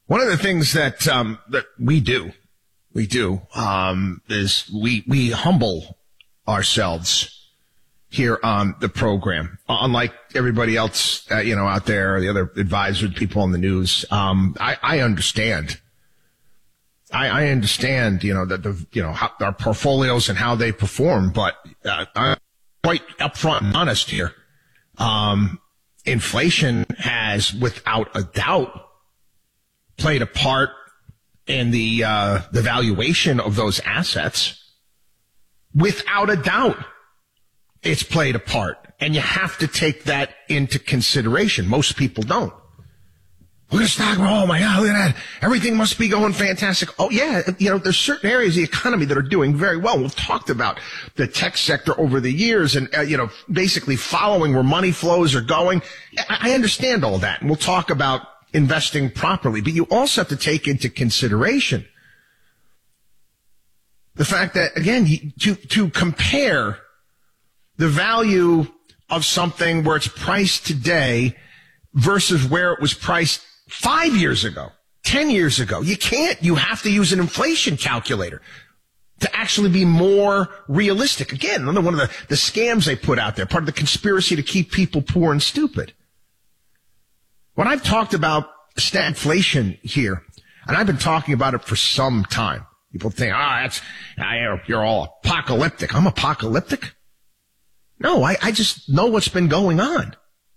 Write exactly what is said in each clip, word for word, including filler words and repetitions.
One of the things that um, that we do, we do, um, is we we humble ourselves here on the program. Unlike everybody else, uh, you know, out there, the other advisors, people on the news, um, I, I understand. I, I understand, you know, that the you know how, our portfolios and how they perform, but uh, I'm quite upfront and honest here. Um, inflation has, without a doubt, played a part in the uh, the valuation of those assets. Without a doubt, it's played a part, and you have to take that into consideration. Most people don't. Look at the stock. Oh my God, look at that. Everything must be going fantastic. Oh yeah, you know, there's certain areas of the economy that are doing very well. We've talked about the tech sector over the years and, uh, you know, basically following where money flows are going. I, I understand all that, and we'll talk about investing properly, but you also have to take into consideration the fact that, again, to, to compare the value of something where it's priced today versus where it was priced five years ago, ten years ago. You can't. You have to use an inflation calculator to actually be more realistic. Again, another one of the, the scams they put out there, part of the conspiracy to keep people poor and stupid. When I've talked about stagflation here, and I've been talking about it for some time, people think, ah, oh, that's, you're all apocalyptic. I'm apocalyptic? No, I, I just know what's been going on.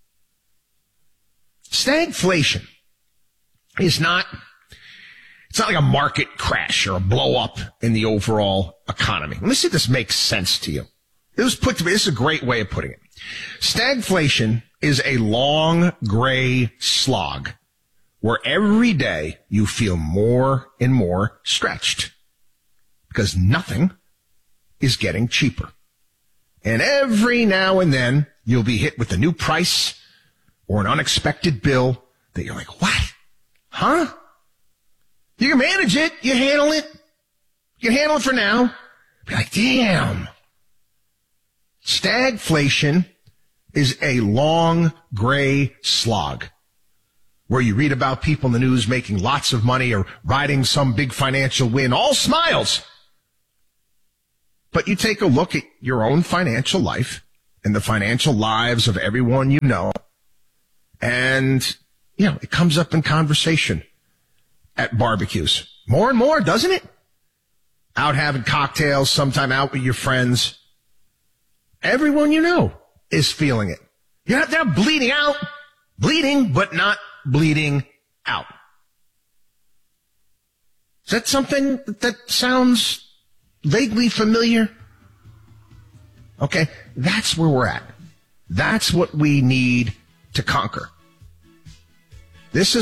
Stagflation is not, it's not like a market crash or a blow up in the overall economy. Let me see if this makes sense to you. It was put to me, this is a great way of putting it. Stagflation is a long gray slog where every day you feel more and more stretched because nothing is getting cheaper. And every now and then you'll be hit with a new price or an unexpected bill that you're like, what? Huh? You can manage it. You handle it. You can handle it for now. Be like, damn. Stagflation is a long gray slog where you read about people in the news making lots of money or riding some big financial win, all smiles. But you take a look at your own financial life and the financial lives of everyone you know, and, you know, it comes up in conversation at barbecues. More and more, doesn't it? Out having cocktails, sometime out with your friends. Everyone you know is feeling it. You're not there bleeding out, bleeding, but not bleeding out. Is that something that sounds vaguely familiar? Okay, that's where we're at. That's what we need to conquer. This is